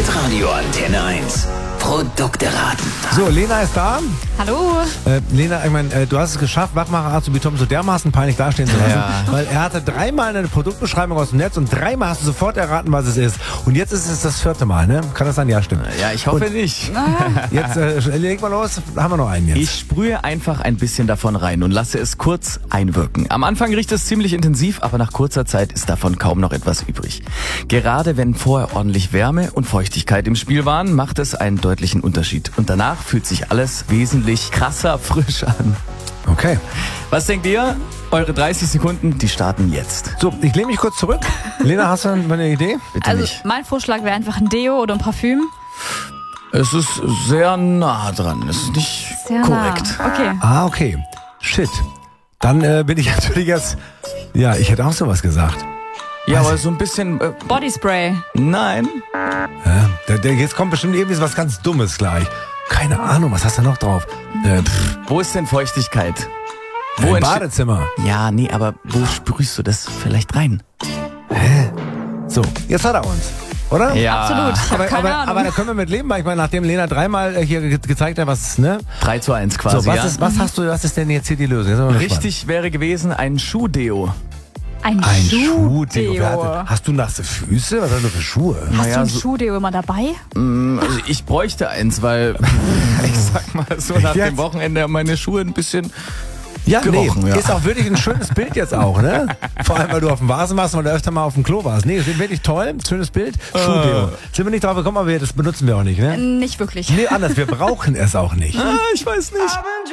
Hitradio Antenne 1. Produkte raten. So, Lena ist da. Hallo. Lena, ich meine, du hast es geschafft, Wachmacher Azubi Tom so dermaßen peinlich dastehen zu lassen. Ja. Weil er hatte 3-mal eine Produktbeschreibung aus dem Netz und 3-mal hast du sofort erraten, was es ist. Und jetzt ist es das 4. Mal, ne? Kann das sein? Ja, stimmt. Ja, ich hoffe nicht. Jetzt leg mal los, haben wir noch einen jetzt. Ich sprühe einfach ein bisschen davon rein und lasse es kurz einwirken. Am Anfang riecht es ziemlich intensiv, aber nach kurzer Zeit ist davon kaum noch etwas übrig. Gerade wenn vorher ordentlich Wärme und Feuchtigkeit im Spiel waren, macht es einen deutlichen Unterschied. Und danach fühlt sich alles wesentlich krasser frisch an. Okay. Was denkt ihr? Eure 30 Sekunden, die starten jetzt. So, ich lehne mich kurz zurück. Lena, hast du eine Idee? Bitte Also nicht. mein Vorschlag wäre einfach ein Deo oder ein Parfüm. Es ist sehr nah dran. Es ist nicht Sehr korrekt. Nah. Okay. Ah, okay. Shit. Dann bin ich natürlich jetzt... Ja, ich hätte auch sowas gesagt. Ja, aber so ein bisschen... Bodyspray. nein. Jetzt kommt bestimmt irgendwie was ganz Dummes gleich. Keine Ahnung, was hast du noch drauf? Wo ist denn Feuchtigkeit? Im entste- Badezimmer. Ja, nee, aber wo sprühst du das vielleicht rein? So, jetzt hat er uns, oder? Ja. Absolut. Ich habe keine Ahnung. aber da können wir mit leben, weil ich meine, nachdem Lena 3-mal hier gezeigt hat, was, ne? 3:1 quasi, So, ja. was ist denn jetzt hier die Lösung? Jetzt sind wir gespannt. Richtig wäre gewesen ein Schuhdeo. Ein Schuhdeo. Schuhdeo. Hast du nasse Füße? Was hast du für Schuhe? Hast Naja, du ein so- Schuhdeo immer dabei? Also ich bräuchte eins, weil ich sag mal so nach Jetzt? dem Wochenende haben meine Schuhe ein bisschen... Ja, Gerochen, nee, ja. ist auch wirklich ein schönes Bild jetzt auch, ne? Vor allem, weil du auf dem Vasen warst und weil du öfter mal auf dem Klo warst. Nee, ist wirklich toll, schönes Bild. Schuhdeo. Sind wir nicht drauf gekommen, aber das benutzen wir auch nicht, ne? Nicht wirklich. Nee, anders, wir brauchen es auch nicht. Ich weiß nicht.